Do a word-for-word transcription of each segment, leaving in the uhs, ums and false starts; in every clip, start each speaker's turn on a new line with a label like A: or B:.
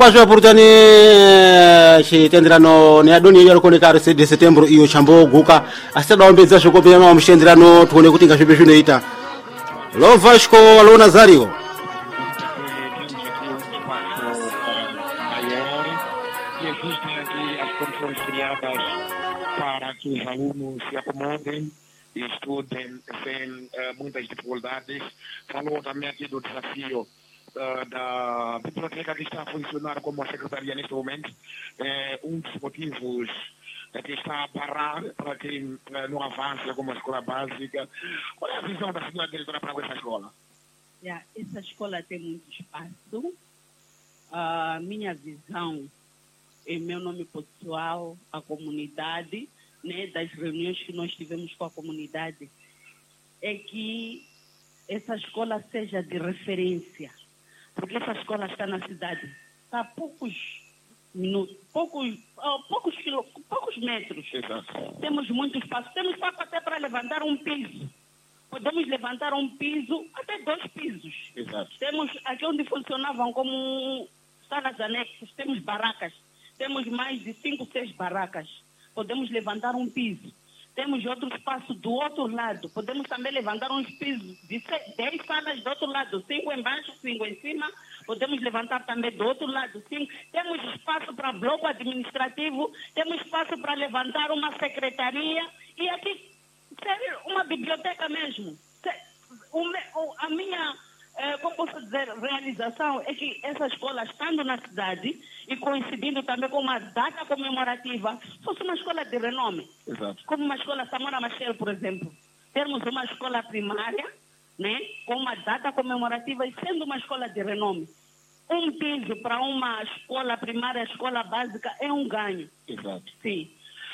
A: quase apurutani chitenderano ne adoni yalo koneka de setembro iyo chambo guka asada ombedza shokopenya ma mshenderano tuone kuti ngazvipe zvinoita lo Vasco lo Nazario
B: para que os alunos se acomodem e estudem sem uh, muitas dificuldades. Falou também aqui do desafio uh, da biblioteca que está a funcionar como a secretaria neste momento. É um dos motivos é que está a parar para que uh, não avance como a escola básica. Qual é a visão da senhora diretora para essa escola?
C: Yeah, essa escola tem muito espaço. A uh, minha visão, em meu nome pessoal, a comunidade, né, das reuniões que nós tivemos com a comunidade, é que essa escola seja de referência, porque essa escola está na cidade, está a poucos minutos, poucos, oh, poucos, quilô, poucos metros.
B: Exato.
C: Temos muito espaço, temos espaço até para levantar um piso. Podemos levantar um piso, até dois pisos.
B: Exato.
C: Temos aqui onde funcionavam como salas anexas, temos barracas. Temos mais de cinco, seis barracas. Podemos levantar um piso. Temos outro espaço do outro lado. Podemos também levantar uns pisos de seis, dez salas do outro lado. Cinco embaixo, cinco em cima. Podemos levantar também do outro lado. Cinco. Temos espaço para bloco administrativo. Temos espaço para levantar uma secretaria. E aqui, ser uma biblioteca mesmo. A minha... É, como posso dizer, realização é que essa escola, estando na cidade e coincidindo também com uma data comemorativa, fosse uma escola de renome.
B: Exato.
C: Como uma escola Samora Machel, por exemplo. Termos uma escola primária, né, com uma data comemorativa e sendo uma escola de renome. Um piso para uma escola primária, escola básica, é um ganho.
B: Exato.
C: Sim.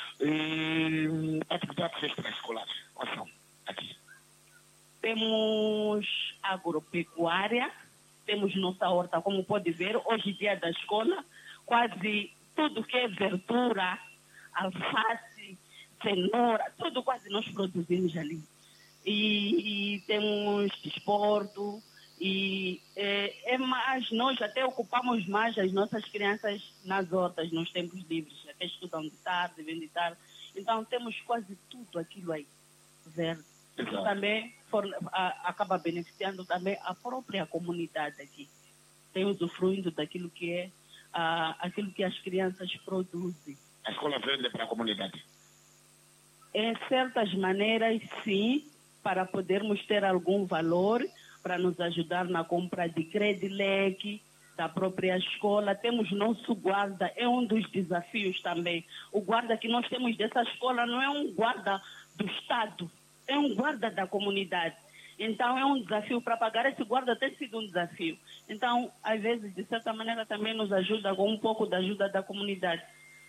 B: E atividades extraescolares, quais são aqui?
C: Temos agropecuária, temos nossa horta, como pode ver, hoje dia da escola, quase tudo que é verdura, alface, cenoura, tudo quase nós produzimos ali. E, e temos desporto, e é, é mais, nós até ocupamos mais as nossas crianças nas hortas, nos tempos livres, até estudam de tarde, vêm de tarde. Então temos quase tudo aquilo aí, verde. Isso também for, a, acaba beneficiando também a própria comunidade aqui. Tem usufruindo daquilo que é a, aquilo que as crianças produzem.
B: A escola vende para a comunidade?
C: Em certas maneiras, sim, para podermos ter algum valor, para nos ajudar na compra de credileque da própria escola. Temos nosso guarda, é um dos desafios também. O guarda que nós temos dessa escola não é um guarda do Estado, é um guarda da comunidade. Então, é um desafio. Para pagar esse guarda tem sido um desafio. Então, às vezes, de certa maneira, também nos ajuda com um pouco da ajuda da comunidade.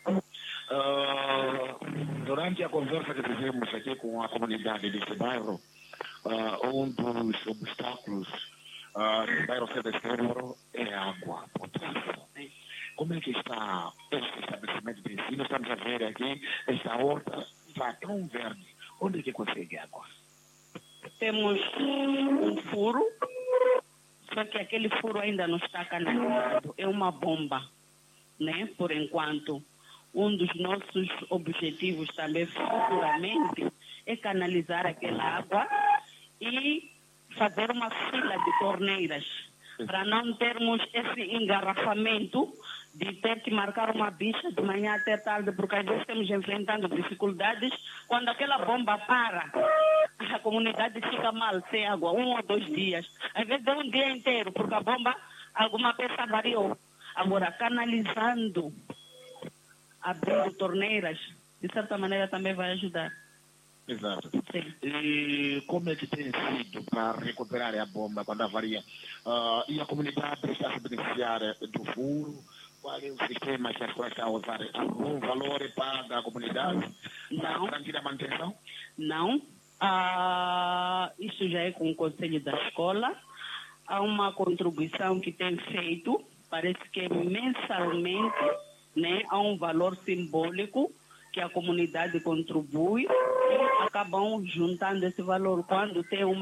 B: Uh, durante a conversa que tivemos aqui com a comunidade deste bairro, uh, um dos obstáculos uh, do bairro sete de Setembro é a água potável. Como é que está este estabelecimento de ensino? Estamos a ver aqui, esta horta está tão verde. Onde é que consegue água?
C: Temos um furo, só que aquele furo ainda não está canalizado. É uma bomba, né? Por enquanto. Um dos nossos objetivos também futuramente é canalizar aquela água e fazer uma fila de torneiras para não termos esse engarrafamento de ter que marcar uma bicha de manhã até tarde, porque às vezes estamos enfrentando dificuldades. Quando aquela bomba para, a comunidade fica mal, sem água, um ou dois dias. Às vezes é um dia inteiro, porque a bomba, alguma peça variou. Agora, canalizando, abrindo torneiras, de certa maneira também vai ajudar.
B: Exato.
C: Sim.
B: E como é que tem sido para recuperar a bomba quando avaria? Uh, e a comunidade está a se beneficiar do furo? Qual é o sistema que a escola está a usar? Algum valor é pago à comunidade para garantir a manutenção?
C: Não. Uh, isso já é com o conselho da escola. Há uma contribuição que tem feito, parece que é mensalmente, né? Há um valor simbólico que a comunidade contribui e acabam juntando esse valor quando tem uma